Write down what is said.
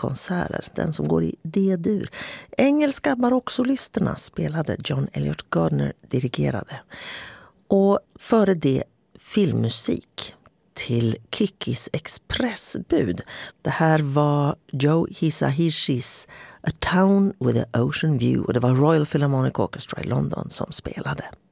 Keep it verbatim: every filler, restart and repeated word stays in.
konserter, den som går i D-dur. Engelska barocksolisterna spelade John Elliott Gardner dirigerade. Och före det filmmusik till Kikis expressbud. Det här var Joe Hisahishis A Town with an Ocean View och det var Royal Philharmonic Orchestra i London som spelade.